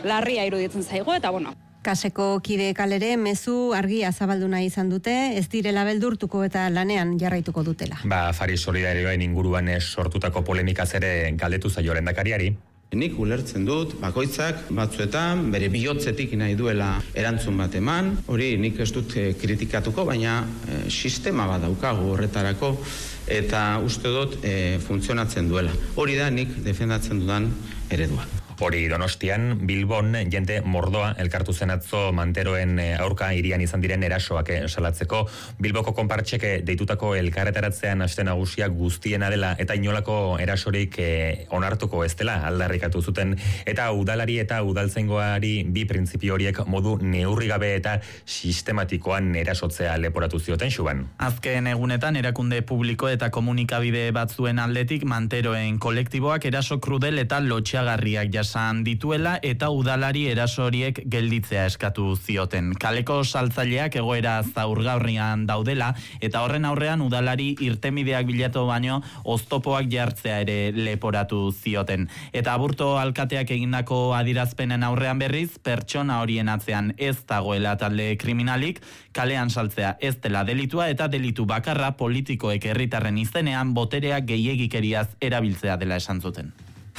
larria iruditzen zaigu, eta bueno. Kaseko kideek alere mezu argia zabaldu nahi izan dute, ez direla beldurtuko eta lanean jarraituko dutela. Afari solidarioen inguruan sortutako polemikaz ere galdetu zaio lehendakariari. Nik ulertzen dut, bakoitzak batzuetan bere bihotzetik nahi duela erantzun bat eman, hori nik ez dut kritikatuko, baina sistema bat daukagu horretarako, eta uste dut funtzionatzen duela. Hori da nik defendatzen dudan eredua. Hori Donostian, Bilbon, jende mordoa elkartu zen atzo Manteroen aurka hirian izan diren erasoak salatzeko. Bilboko konpartxek deitutako elkarretaratzean aste nagusia guztiena dela eta inolako erasorik onartuko ez dela aldarrikatu zuten. Eta udalari eta udaltzaingoari bi printzipio horiek modu neurrigabe eta sistematikoan erasotzea leporatu zioten Xuban. Azken egunetan erakunde publiko eta komunikabide batzuen aldetik Manteroen kolektiboak eraso krudel eta lotxagarriak jasan dituela eta udalari eraso horiek gelditzea eskatu zioten. Kaleko saltzaileak egoera zaurgarrian daudela eta horren aurrean udalari irtenbideak bilatu baino oztopoak jartzea ere leporatu zioten. Eta Aburto alkateak egindako adierazpenen aurrean berriz, pertsona horien atzean ez dagoela talde kriminalik, kalean saltzea ez dela delitua eta delitu bakarra politikoek herritarren izenean botereak gehiegikeriaz erabiltzea dela esan zuten.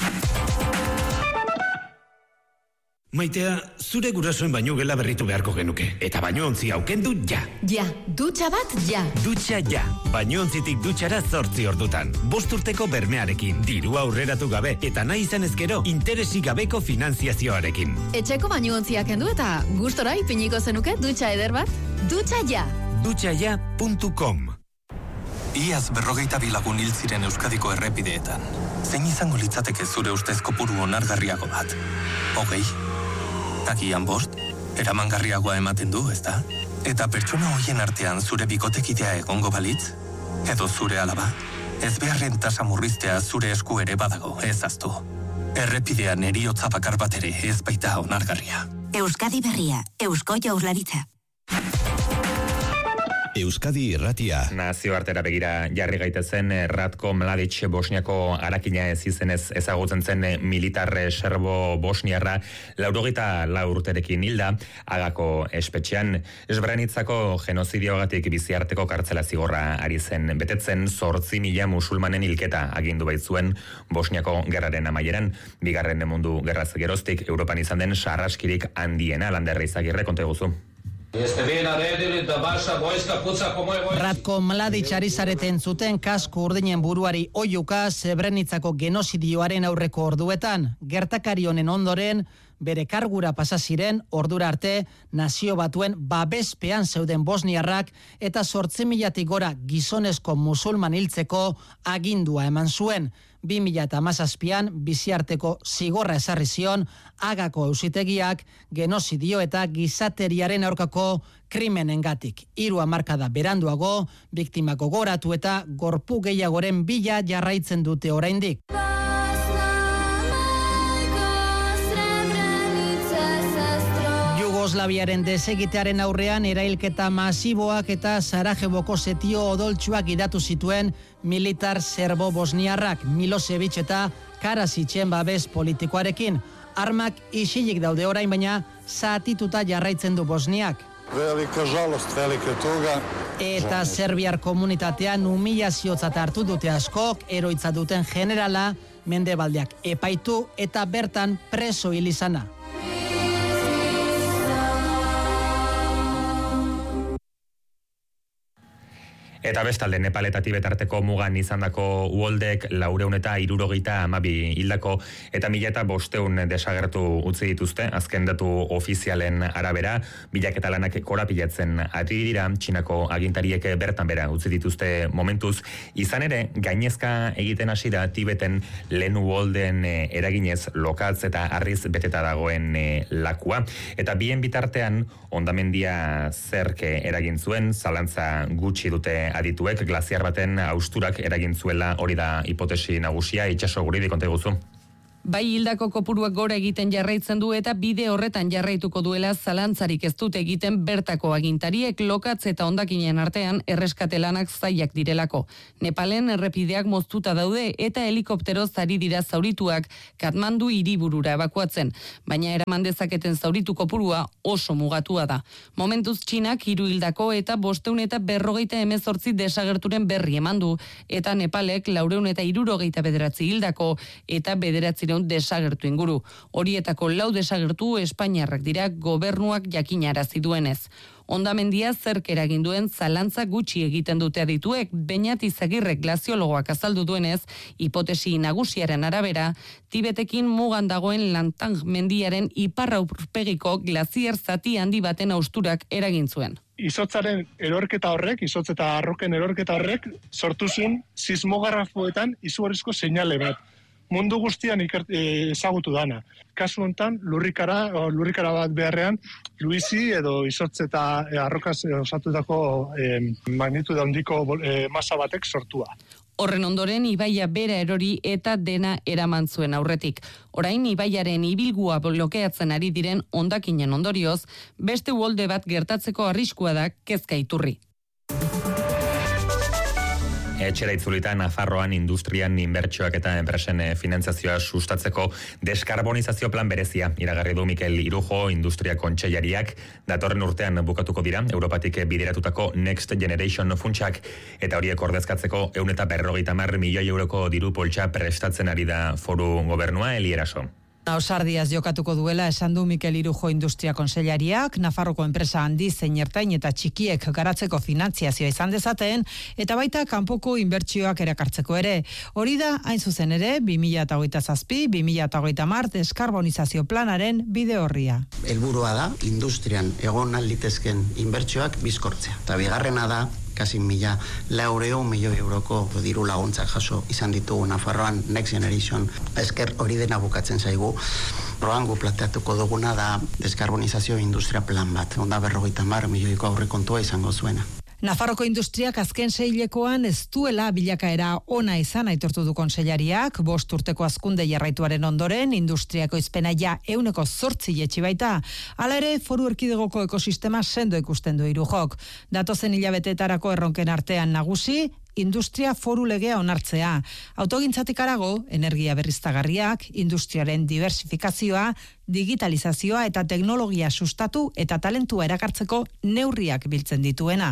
Maitea, zure gurasoen baino gela berritu beharko genuke. Eta bainoontzi aukendu ja. Ja, dutxa bat ja. Dutxa ja. Bainoontzitik dutxara 8 ordutan. 5 urteko bermearekin, dirua aurreratu gabe eta nahi izan ezkero interesik gabeko finanziazioarekin. Etxeko bainoontziak kendu eta gustora ipiniko zenuke dutxa eder bat? Dutxa ja. Dutxaja.com. Iaz 42 lagun hil ziren Euskadiko errepideetan. Zein izango litzateke zure ustez kopuru onargarriago bat? 20? Takian 5? Eramangarriagoa ematen du, ezta? Eta pertsona hoien artean zure bikotekidea egongo balitz? Edo zure alaba? Ez beharren tasa murriztea zure esku ere badago, ez aztu. Errepidean heriotza bakar bat ere ez baita onargarria. Euskadi berria, Eusko Jaurlaritza. Euskadi Irratia. Nazioartera begira jarri gaitezen Ratko Mladic Bosniako harakina ez izenez ezagutzen zen militar serbo bosniarra 84 urterekin hilda Hagako espetxean. Srebrenitzako genozidioagatik biziarteko kartzela zigorra ari zen betetzen 8.000 musulmanen hilketa agindu baitzuen Bosniako gerraren amaieran. Bigarren mundu gerraz geroztik Europan izan den sarraskirik handiena. Lander Izagirre, konta eguzu. Ratko Mladic ari zareten zuten kasko urdinen buruari oiuka Srebrenitzako genozidioaren aurreko orduetan. Gertakari honen ondoren bere kargura pasa ziren ordura arte Nazio Batuen babespean zeuden bosniarrak eta 8.000-tik gora gizonezko musulman hiltzeko agindua eman zuen. 2017an biziarteko zigorra ezarri zion Hagako auzitegiak genozidio eta gizateriaren aurkako krimenengatik. 3 hamarkada beranduago, biktimak gogoratu eta gorpu gehiagoren bila jarraitzen dute oraindik. Jugoslaviaren desegitearen aurrean erailketa masiboak eta Sarajevoko setio odoltsuak gidatu zituen militar serbo-bosniarrak Milosevic eta Karasitzen babes politikoarekin. Armak isilik daude orain baina zatituta jarraitzen du Bosniak. Velika žalost, velika tuga. Eta serbiar komunitatean humilaziotzat hartu dute askok, eroitza duten generala, Mendebaldeak epaitu eta bertan preso hil izana. Eta bestalde Nepal eta Tibetarteko mugan izandako uholdek 472 hildako eta 1.500 desagertu utzi dituzte, azken datu ofizialen arabera, bilaketa lanak korapilatzen ari dira, Txinako agintariek bertan bera utzi dituzte momentuz. Izan ere, gainezka egiten hasi da Tibeten lehen uholden eraginez lokatz eta harriz beteta dagoen lakua. Eta bien bitartean, hondamendia zerk eragin zuen, zalantza gutxi dute adituek, glaziar baten hausturak eragin zuela, hori da hipotesi nagusia. Itxaso Guridi, konta eguzu. Bai hildako kopuruak gora egiten jarraitzen du eta bide horretan jarraituko duela zalantzarik ez dute egiten bertako agintariek lokatz eta hondakinen artean erreskate lanak zailak direlako. Nepalen errepideak moztuta daude eta helikopteroz ari dira zaurituak Katmandu hiriburura ebakuatzen, baina eraman dezaketen zauritu kopurua oso mugatua da. Momentuz Txinak 3 hildako eta 548 desagerturen berri eman du eta Nepalek 469 hildako eta 900 desagertu inguru. Horietako 4 desagertu espainiarrak dira gobernuak jakinarazi duenez. Hondamendia zerk eragin duen zalantza gutxi egiten dute adituek, Beñat Izagirrek glaziologoak azaldu duenez, hipotesi nagusiaren arabera, Tibetekin mugan dagoen Lantang mendiaren iparra aurpegiko glazier zati handi baten austurak eragin zuen. Izotzaren erorketa horrek, izotz eta arroken erorketa horrek, sortu zuen sismografoetan izugarrizko seinale bat. Mundu guztian ezagutu dana. Kasu honetan, lurrikara bat beharrean, luizi edo izotz eta arrokaz osatutako magnitude handiko masa batek sortua. Horren ondoren, ibaia bera erori eta dena eraman zuen aurretik. Orain, ibaiaren ibilgua blokeatzen ari diren hondakinen ondorioz, beste uholde bat gertatzeko arriskua da kezka iturri. Etxera itzulita Nafarroan industrian inbertsioak eta enpresen finantzazioa sustatzeko deskarbonizazio plan berezia iragarri du Mikel Irujo industria kontseilariak. Datorren urtean bukatuko dira Europatik bideratutako Next Generation funtsak eta horiek ordezkatzeko 150 milioi euroko diru poltsa prestatzen ari da foru gobernua. Elieraso. Ausardiaz jokatuko duela esan du Mikel Irujo industria kontseilariak, Nafarroko enpresa handi zein ertain eta txikiek garatzeko finantziazioa izan dezaten, eta baita kanpoko inbertsioak erakartzeko ere. Hori da, hain zuzen ere, 2027-2030 deskarbonizazio planaren bide horria. Helburua da, industrian egon litezken inbertsioak bizkortzea. Eta bigarrena da, kasi 1.400 milioi euroko diru laguntzak jaso izan ditugu Nafarroan Next Generation. Esker hori dena bukatzen zaigu. Roango planteatuko duguna da deskarbonizazio industria plan bat. Onda 50 milioiko aurrekontua izango zuena. Nafarroko industriak azken seilekoan ez duela bilakaera ona izan aitortu du kontseilariak, 5 urteko hazkunde jarraituaren ondoren industriako izpena ja 108 jetxi baita. Hala ere, foru erkidegoko ekosistema sendo ikusten du Irujok. Datozen hilabeteetarako erronken artean nagusi, industria foru legea onartzea. Autogintzatik harago, energia berriztagarriak, industriaren diversifikazioa, digitalizazioa eta teknologia sustatu eta talentua erakartzeko neurriak biltzen dituena.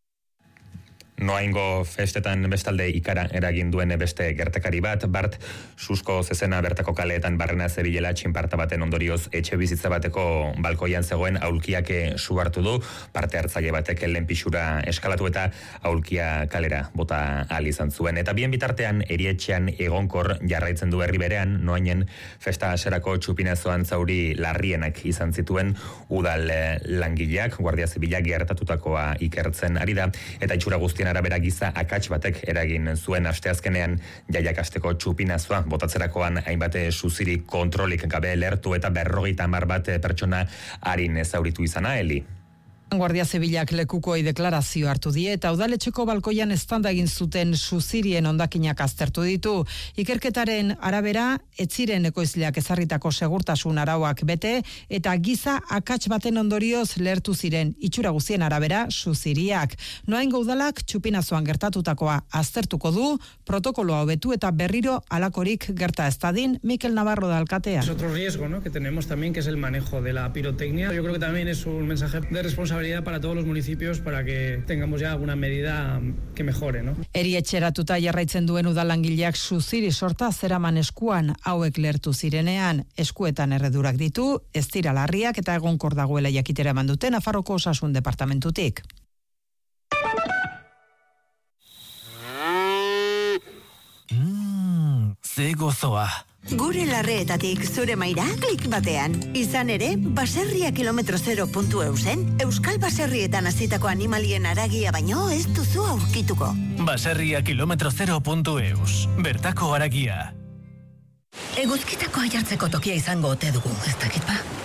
Noaingo festetan bestalde ikara eragin duen beste gertakari bat, Bart Susko zezena bertako kaleetan barrena zebilela txinparta baten ondorioz etxe bizitza bateko balkoian zegoen aulkiak su hartu du, parte hartzaile batek lehenpixura eskalatu eta aulkia kalera bota ahal izan zuen. Eta bien bitartean erietxean egonkor jarraitzen du herri berean, Noainen festa aserako txupinazoan zauri larrienak izan zituen udal langileak, Guardia Zibilak gertatutakoa ikertzen ari da, eta itxura guztien arabera giza akats batek eragin zuen asteazkenean jaiak asteko txupinazoa botatzerakoan hainbat suziri kontrolik gabe lertu eta 50 bat pertsona arin zauritu izana. Eli. Guardia Zibilak lekukoei deklarazio hartu die eta udaletxeko balkoian eztanda egin zuten suzirien hondakinak aztertu ditu. Ikerketaren arabera, etziren ekoizleak ezarritako segurtasun arauak bete eta giza akats baten ondorioz lertu ziren itxura guztien arabera suziriak. Noaingo udalak txupinazoan gertatutakoa aztertuko du, protokoloa hobetu eta berriro alakorik gerta ez dadin. Mikel Navarro da alkatea. Es otro riesgo, ¿no?, que tenemos también, que es el manejo de la pirotecnia. Yo creo que también es un mensaje de responsabilidad para todos los municipios para que tengamos ya alguna medida que mejore, ¿no? Erietxeratuta jarraitzen duen udalangileak suziri sorta zeraman eskuan hauek lertu zirenean, eskuetan erredurak ditu, ez dira larriak eta egonkor dagoela jakitera eman dute Nafarroko Osasun Departamentutik. Ze gozoa. Gure larreetatik zure maira klik batean. Izan ere, baserria km0.eusen, Euskal Baserrietan hazitako animalien haragia baino ez duzu aurkituko. Baserria km0.eus. Bertako haragia. Eguzkitako aiartzeko tokia izango ote dugu, ez dakit ba?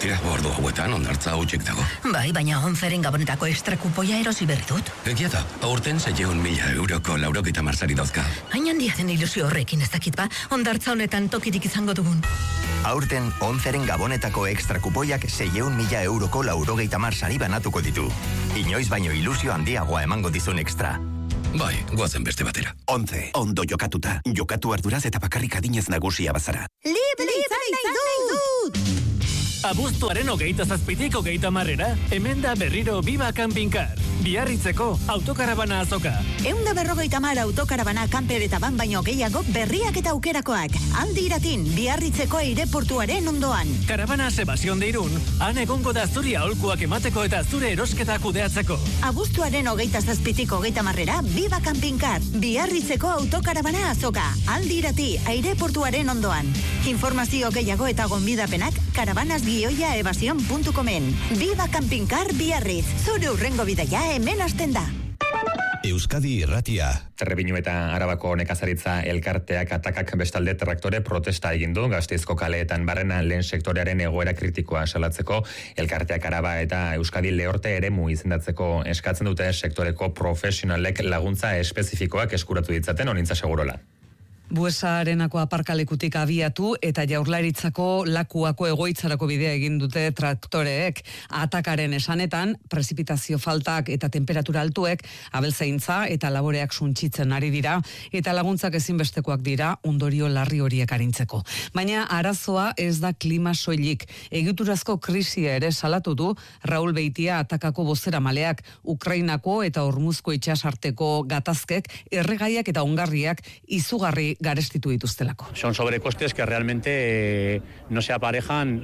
Tira, ordu hauetan ondartza hutxek dago. Bai, baina 11ren gabonetako ekstra kupoia erosi berri dut. Egia da, aurten 600.000 euroko 90 marsari dauzka. Hain handia den ilusio horrekin ez dakit ba, ondartza honetan tokitik izango dugun. Aurten 11ren gabonetako ekstra kupoiak 600.000 euroko 90 marsari banatuko ditu. Inoiz baino ilusio handiagoa emango dizun ekstra. Bai, guazen beste batera. 11. Ondo jokatuta. Jokatu arduraz eta bakarrik adinez nagusia bazara. Libre izan nahi dut! Abuztuaren 27tik 30era, hemen da berriro Biba Campingcar. Biarritzeko autokarabana azoka. 150 autokarabana kamper eta ban baino gehiago berriak eta aukerakoak. Aldi Iratin, Biarritzeko aireportuaren ondoan. Karabana Sebastión de Irún, han egongo da zuri aholkuak emateko eta zure erosketa kudeatzeko. Abuztuaren 27tik 30era, Biba Campingcar, Biarritzeko autokarabana azoka. Aldi Irati, aireportuaren ondoan. Informazio gehiago eta gonbidapenak karabanas-evasion.comen. Biba Campingcar Biarritz. Zure urrengo bidaia hemen hasten da. Euskadi Irratia. Trebiñu eta Arabako nekazaritza elkarteak atakak bestalde traktore protesta egin du Gasteizko kaleetan barrena lehen sektorearen egoera kritikoa salatzeko. Elkarteak Araba eta Euskadi Lehorte eremu izendatzeko eskatzen dute sektoreko profesionalek laguntza espezifikoak eskuratu ditzaten Onintza Segurola. Buesa Arenako aparkalekutik abiatu eta Jaurlaritzako lakuako egoitzarako bidea egin dute traktoreek. Atakaren esanetan, prezipitazio faltak eta temperatura altuek abeltzaintza eta laboreak suntsitzen ari dira eta laguntzak ezinbestekoak dira ondorio larri horiek arintzeko. Baina arazoa ez da klima soilik. Egiturazko krisia ere salatu du Raul Beitia atakako bozeramaleak, Ukrainako eta Hormuzko itsasarteko gatazkek, erregaiak eta ongarriak izugarri garestitu dituztelako. Son sobrecostes que realmente no se aparejan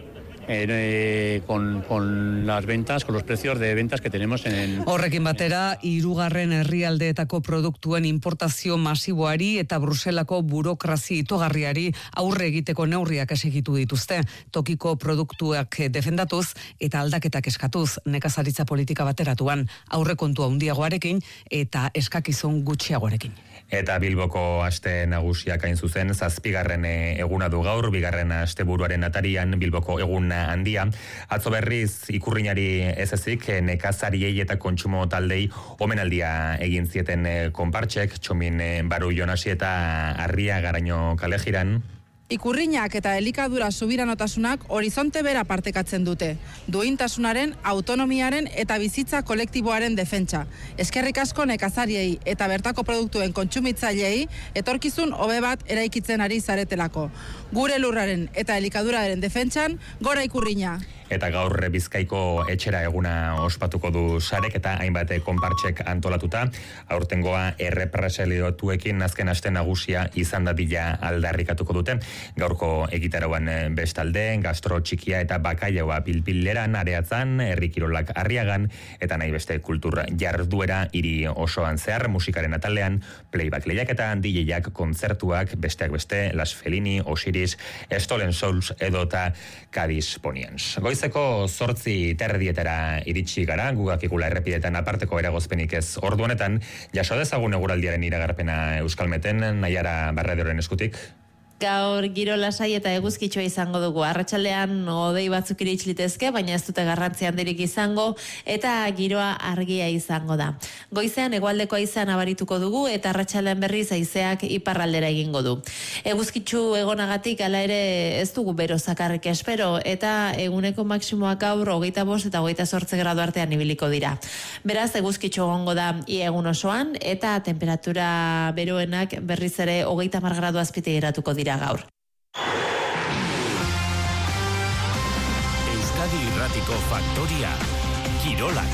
con las ventas, con los precios de ventas que tenemos en... Horrekin batera, hirugarren herrialdeetako produktuen importazio masiboari eta Bruselako burokrazi itogarriari aurre egiteko neurriak esegitu dituzte. Tokiko produktuak defendatuz eta aldaketak eskatuz nekazaritza politika bateratuan aurrekontu handiagoarekin eta eskakizun gutxiagoarekin. Eta Bilboko aste nagusiak hain zuzen, 7. eguna du gaur, 2. asteburuaren atarian Bilboko eguna handia. Atzo berriz ikurrinari ez ezik nekazariei eta kontsumo taldei omenaldia egin zieten konpartsek, Txomin Baru Jonasi eta Arria Garaino kalejiran. Ikurrinak eta elikadura subiranotasunak horizonte bera partekatzen dute. Duintasunaren, autonomiaren eta bizitza kolektiboaren defentsa. Eskerrik asko nekazariei eta bertako produktuen kontsumitzaileei etorkizun hobe bat eraikitzen ari zaretelako. Gure lurraren eta elikaduraren defentsan, gora Ikurrina! Eta gaur Bizkaiko etxera eguna ospatuko du sarek eta hainbat konpartsek antolatuta. Aurtengoa errepresaliotuekin azken aste nagusia izan dadila aldarrikatuko dute. Gaurko egitarauan bestalde, gastro txikia eta bakailaoa pilpileran, areatzan, herrikirolak Arriagan, eta nahi beste kultur jarduera hiri osoan zehar, musikaren atalean, playback lehiaketa, DJak, kontzertuak, besteak beste, Las Felini, Osiris, Stolen Souls edota Cadiz Poniens. Goizeko 8:30 iritsi gara, gugakikula errepidetan aparteko eragozpenik ez ordu honetan, jaso dezagun eguraldiaren iragarpena Euskalmeten, Naiara Barraderoren eskutik. Gaur giro lasai eta eguzkitsua izango dugu. Arratsaldean hodei batzuk irits litezke, baina ez dute garrantzi handirik izango eta giroa argia izango da. Goizean hegoaldeko haizea nabarituko dugu eta arratsaldean berriz haizeak iparraldera egingo du. Eguzkitsu egonagatik hala ere ez dugu bero zakarrik espero eta eguneko maksimoak gaur 25 eta 28 gradu artean ibiliko dira. Beraz eguzkitsu egongo da ia egun osoan eta temperatura beroenak berriz ere 30 gradu azpitik geratuko dira gaur. Euskadi Irratiko Faktoria Kirolak.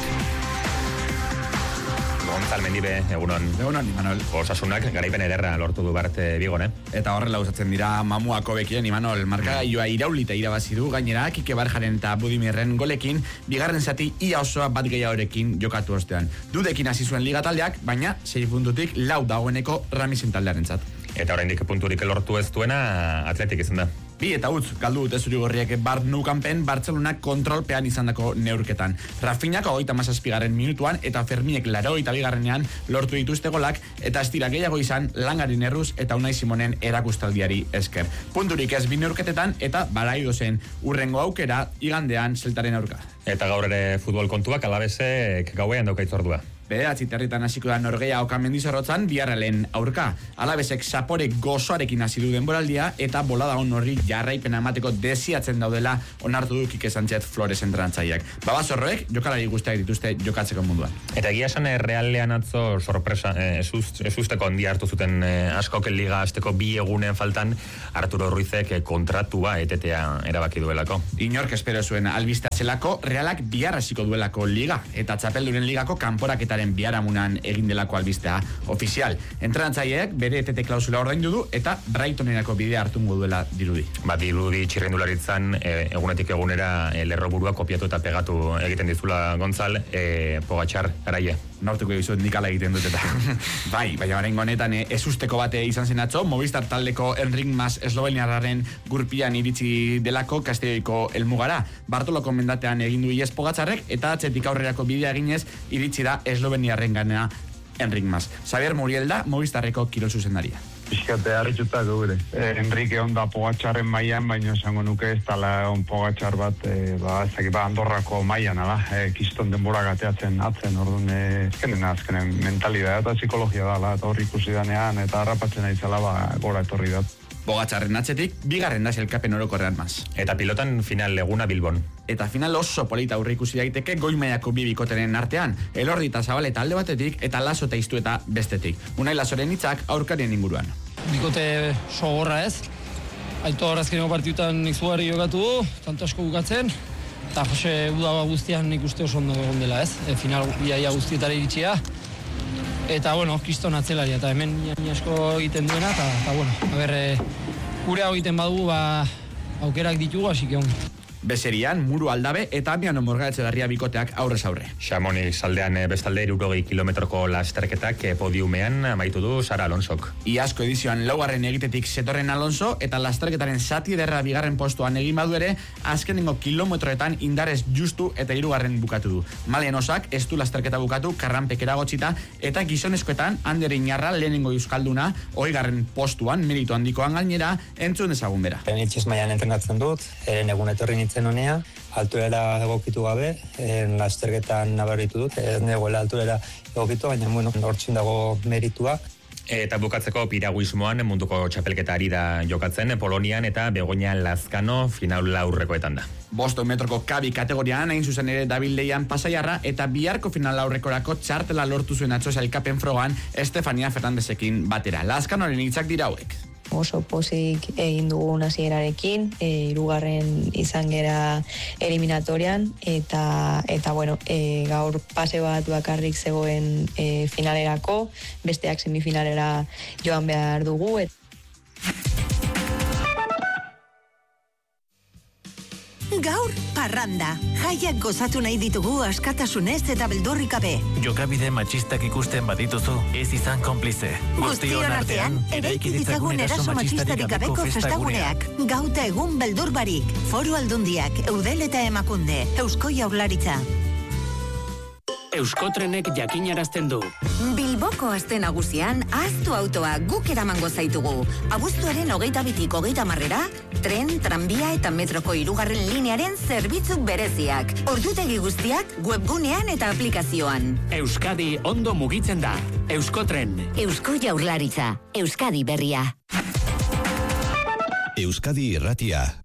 Gontzal Mendibe, egunon. Egunon, Imanol. Osasunak garaipen ederra lortu du Barte Bigon, Eta horrela usatzen dira mamuako bekien, Imanol. Markagailua iraulita irabazi du, gainera, Kike Barjaren eta Budimirren golekin, bigarren zati ia osoa bat gehiagorekin jokatu ostean. Dudekin hasi zuen liga taldeak, baina 6 puntutik 4 dagoeneko Ramisen taldearentzat. Eta oraindik punturik lortu ez duena Atletik izan da. 2 eta utz galdu dute zuri-gorriek Bart Nou Campen Bartzelonak kontrolpean izandako neurketan. Rafinhak 37. minutuan eta Ferminek 82. lortu dituzte golak eta ez dira gehiago izan Langarin Erruz eta Unai Simonen erakustaldiari esker. Punturik ez bi neurketetan eta Balaidozen urrengo aukera igandean Zeltaren aurka. Eta gaur ere futbol kontuak Alabesek gauean dauka itzordua. Bederatzi territan hasiko da Norgeia Oka Mendizorrotzan Biarralen aurka. Alabesek zapore gozoarekin hasi du denboraldia eta bolada on horri jarraipena emateko desiatzen daudela onartu du Kike Sánchez Flores entrenatzailek. Babazorroek jokalari guztiak dituzte jokatzeko munduan. Eta egia esan Realean atzo sorpresa ezusteko handia hartu zuten askok liga hasteko 2 egunen faltan Arturo Ruizek kontratua etetea erabaki duelako. Inork espero zuen albistea zelako Realak bihar hasiko duelako liga eta txapelduren ligako kanporaketaren biharamunan egin delako albistea ofizial. Entrenatzaileak bere etete klausula ordaindu du eta Brightonerako bidea hartungo duela dirudi. Dirudi txirrindularitzan egunetik egunera lerroburua kopiatu eta pegatu egiten dizula Gonzal, Pogačar garaie. Nortuko dizut nik ala egiten dut eta. Baina oraingo honetan ezusteko bate izan zen atzo, Movistar taldeko Enric Mas esloveniarraren gurpian iritsi delako Castelloiko helmugara. Bartoloko mendatean egin du ies Pogačarrek eta atzetik aurrerako bidea eginez iritsi da esloveniarren gana Enric Mas. Xavier Muriel da Movistarreko kirol zuzendaria. Bizkate harrituta gure. Enrique onda Pogačarren mailan, baina esango nuke ez dala on Pogačar bat, Andorrako mailan, kiston denbora gateatzen atzen, orduan azkenen mentalidad eta psikologia dala, eta horri ikusi danean, eta harrapatzen aizala, gora etorri da. Pogačarren atzetik, 2. da sailkapen orokorrean Mas. Eta pilotan final eguna Bilbon. Eta final oso polita aurre ikusi daiteke goi-mailako 2 bikoteren artean. Elordi eta Zabaleta alde batetik eta Laso eta Iztueta bestetik. Unai Lasoren hitzak aurkarien inguruan. Bikote sogorra ez. Aitor azkeneko partidutan izugarri jokatu du, tanto asko bukatzen. Eta Jose Uda guztian nik uste oso ondo egon dela ez. Final iaia guztietara iritsia. Eta, kiston atzelaria, eta hemen asko egiten duena, eta, gure hau egiten badugu, aukerak ditugu, hasi que ongi. Bezerian, Muru Aldabe eta Miano Morgaetxegarria bikoteak aurrez aurre. Xamoni saldean bestalde 60 kilometroko lasterketak podiumean amaitu du Sara Alonsok. Iazko edizioan 4. egitetik zetorren Alonso eta lasterketaren zati ederra 2. postuan egin badu ere, azkenengo kilometroetan indarez justu eta 3. bukatu du. Malen Osak ez du lasterketa bukatu, karranpekera gotxita, eta gizonezkoetan Ander Inarra lehenengo euskalduna, 20. postuan, meritu handikoan gainera, entzun ezagun bera. Nitxiz mailan entrenatzen dut, egun etorri nintzen honea, alturera egokitu gabe, lasterketan nabaritu dut, ez negoela alturera egokitu, baina hortzen dago meritua. Eta bukatzeko piraguismoan munduko txapelketa ari da jokatzen, Polonian eta Begoña Lazkano final aurrekoetan da. 5 metroko kabi kategorian hain zuzen ere dabil leian Pasaiarra eta biharko final aurrekorako txartela lortu zuen atzo sailkapen frogan Estefania Fernandezekin batera. Lazkanoren hitzak dira hauek. Oso pozik egin dugun hasierarekin, 2. izan gera eliminatorian eta gaur pase bat bakarrik zegoen finalerako, besteak semifinalera joan behar dugu. Gaur, parranda. Jaiak gozatu nahi ditugu askatasunez eta beldurrik gabe. Jokabide matxistak ikusten badituzu, ez izan konplize. Guztion artean, eraiki ditzagun eraso matxistarik gabeko festaguneak. Gauta egun beldur barik. Foru Aldundiak, Eudel eta Emakunde, Eusko Jaurlaritza. Euskotrenek jakinarazten du. Bilboko aste nagusian, ahaztu autoa guk eramango zaitugu. Abuztuaren 22-tik 30-era, tren, tranbia eta metroko 3. linearen zerbitzuk bereziak. Ordutegi guztiak webgunean eta aplikazioan. Euskadi ondo mugitzen da. Euskotren. Eusko Jaurlaritza. Euskadi berria. Euskadi irratia.